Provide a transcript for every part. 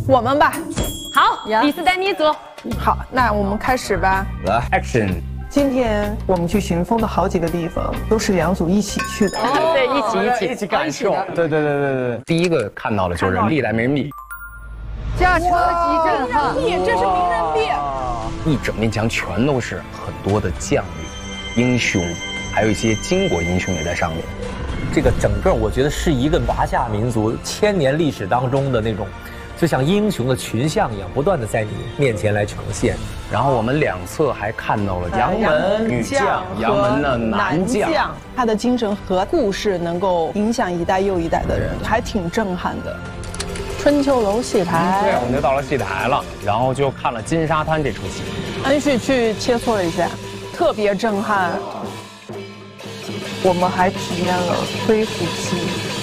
我们吧。 好，李斯丹妮组。 好，那我们开始吧。 来 ，Action！ 今天我们去寻风的好几个地方，都是两组一起去的。 对， 一起感受。对。第一个看到的就是历代名人币， 驾车集镇哈， 这是名人币。 一整面墙全都是很多的将领、英雄，还有一些巾帼英雄也在上面。 这个整个我觉得是一个华夏民族千年历史当中的那种，就像英雄的群像一样，不断的在你面前来呈现。 然后我们两侧还看到了杨门女将、杨门的男将， 他的精神和故事能够影响一代又一代的人，还挺震撼的。春秋楼戏台， 对，我们就到了戏台了，然后就看了《金沙滩》这出戏。 恩旭去切磋了一下，特别震撼。我们还体验了飞虎旗。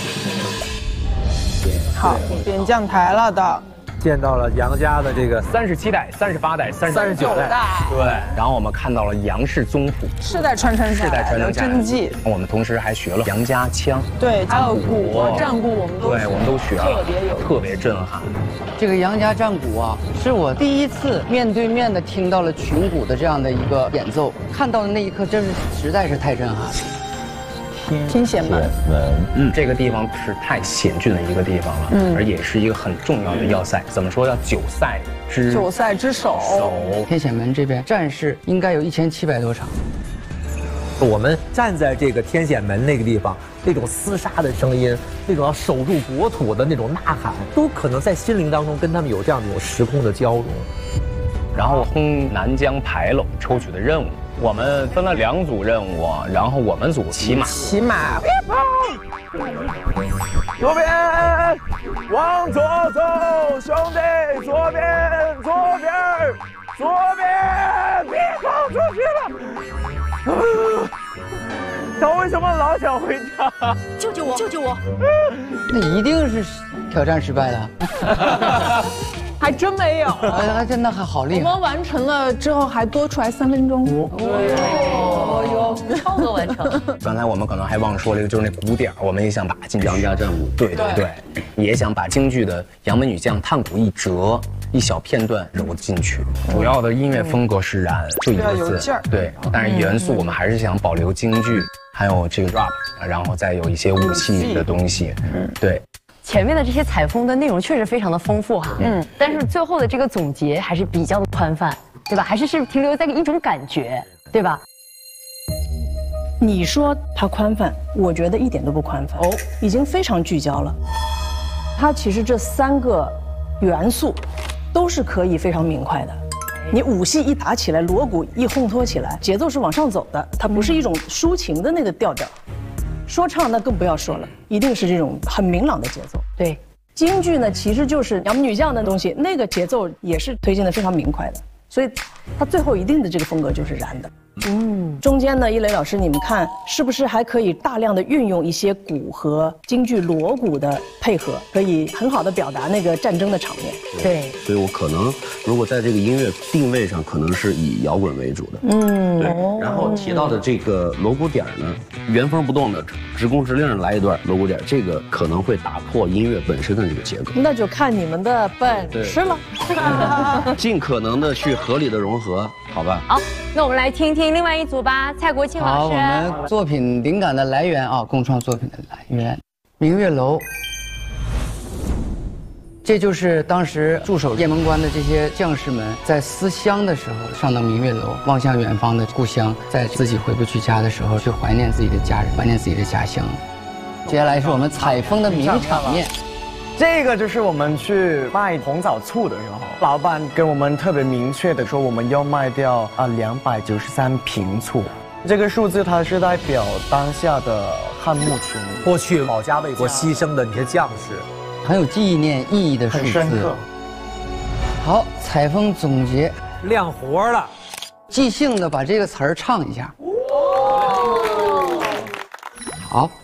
好，点将台了的。 见到了杨家的这个 37代、38代、 39代， 对。然后我们看到了杨氏宗谱， 世代传承下来的真迹。 我们同时还学了杨家腔， 对，还有鼓、战鼓，我们都学了，特别震撼。 这个杨家战鼓啊，是我第一次面对面的听到了群鼓的这样的一个演奏，看到的那一刻，真是实在是太震撼了。 天显门， 这个地方是太险峻的一个地方了，而也是一个很重要的要塞。怎么说叫九塞之首？ 天显门这边战士应该有1700多场。 我们站在这个天显门那个地方，那种厮杀的声音，那种要守住国土的那种呐喊，都可能在心灵当中跟他们有这样的一种时空的交融。 然后通南疆牌楼抽取的任务。我们分了2组任务，然后我们组骑马， 左边往左走，兄弟，左边，别跑出去了。他为什么老想回家？ 救救我！ 那一定是挑战失败了。 还真没有， 真的还好厉害。 我们完成了之后还多出来3分钟， 超额完成。 刚才我们可能还忘说了一个，就是那鼓点，我们也想把进杨家战鼓，对，也想把京剧的杨门女将探鼓一折一小片段揉进去。主要的音乐风格是燃，就一个字，对，但是元素我们还是想保留京剧，还有这个 rap， 然后再有一些武器的东西，对。 前面的这些采风的内容确实非常的丰富哈，但是最后的这个总结还是比较的宽泛，对吧？还是停留在一种感觉，对吧？ 你说它宽泛，我觉得一点都不宽泛哦，已经非常聚焦了。它其实这3个元素都是可以非常明快的。你武戏一打起来，锣鼓一烘托起来，节奏是往上走的，它不是一种抒情的那个调调。说唱那更不要说了，一定是这种很明朗的节奏。 对， 京剧呢其实就是杨门女将的东西，那个节奏也是推进的非常明快的，所以它最后一定的这个风格就是燃的。中间呢，一雷老师，你们看是不是还可以大量的运用一些鼓和京剧锣鼓的配合，可以很好的表达那个战争的场面？ 对， 所以我可能如果在这个音乐定位上，可能是以摇滚为主的。对。然后提到的这个锣鼓点呢，原封不动的直工直令来一段锣鼓点，这个可能会打破音乐本身的这个结构。 那就看你们的本事了。 尽可能的去合理的融合，好吧？ 好，那我们来听听另外一组吧，蔡国庆老师。 好，我们作品灵感的来源啊，共创作品的来源，明月楼。这就是当时驻守雁门关的这些将士们在思乡的时候上到明月楼，望向远方的故乡，在自己回不去家的时候，去怀念自己的家人，怀念自己的家乡。接下来是我们采风的名场面。 这个就是我们去卖红枣醋的时候，老板跟我们特别明确的说，我们要卖掉293瓶醋。这个数字它是代表当下的汉墓群， 过去保家卫国牺牲的那些将士， 很有纪念意义的数字， 很深刻。 好，采风总结， 亮活了， 即兴的把这个词儿唱一下。好。